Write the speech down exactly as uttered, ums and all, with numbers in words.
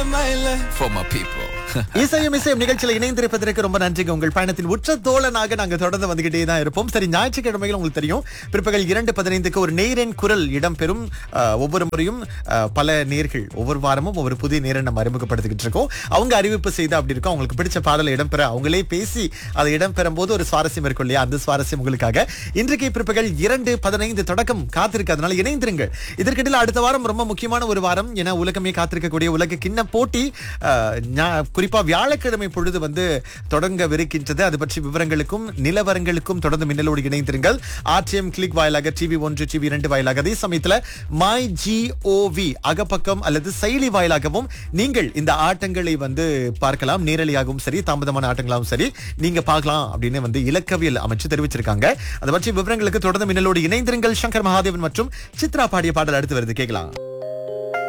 For my people. இசையும் இசையும் நிகழ்ச்சியில் இணைந்திருப்பதற்கு ரொம்ப நன்றிங்க. உங்கள் பயணத்தின் உற்ற தோழனாக நாங்க தொடர்ந்து வந்துகிட்டே தான் இருப்போம். சரி, ஞாயிற்றுக்கிழமைகள் உங்களுக்கு தெரியும், பிற்பகல் இரண்டு பதினைந்துக்கு ஒரு நேரின் குரல் இடம்பெறும். அஹ், ஒவ்வொரு முறையும் அஹ், பல நேர்கள் ஒவ்வொரு வாரமும் ஒவ்வொரு புதிய நேரை நம்ம அறிமுகப்படுத்திக்கிட்டு இருக்கோம். அவங்க அறிவிப்பு செய்து அப்படி இருக்கும், அவங்களுக்கு பிடிச்ச பாடலை இடம்பெற அவங்களே பேசி அதை இடம்பெறும் போது ஒரு சுவாரஸ்யம் இருக்கும் இல்லையா? அந்த சுவாரஸ்யம் உங்களுக்காக இன்றைக்கு பிற்பகல் இரண்டு பதினைந்து தொடக்கம் காத்திருக்கு. அதனால இணைந்திருங்கள். இதற்கிடையில் அடுத்த வாரம் ரொம்ப முக்கியமான ஒரு வாரம், என உலகமே காத்திருக்கக்கூடிய உலக கிண்ண போட்டி அஹ், ஞா- குறிப்பா வியாழக்கிழமை பொழுது வந்து தொடங்கவிருக்கின்றது. அது பற்றி விவரங்களுக்கும் நிலவரங்களுக்கும் தொடர்ந்து மின்னலோடு இணைந்திருங்கள். ஆர்டிஎம் கிளிக் வாயிலாக, டிவி ஒன்று டிவி இரண்டு வாயிலாக, அதே சமயத்துல மை ஜிஓவி அகப்பக்கம் அல்லது செயலி வாயிலாகவும் நீங்கள் இந்த ஆட்டங்களை வந்து பார்க்கலாம். நேரலையாகவும் சரி, தாமதமான ஆட்டங்களாகவும் சரி நீங்க பார்க்கலாம் அப்படின்னு வந்து இலக்கவியல் அமைச்சு தெரிவிச்சிருக்காங்க. அதை பற்றி விவரங்களுக்கு தொடர்ந்து மின்னலோடு இணைந்திருங்கள். சங்கர் மகாதேவன் மற்றும் சித்ரா பாடிய பாடல் அடுத்து வருது, கேட்கலாம்.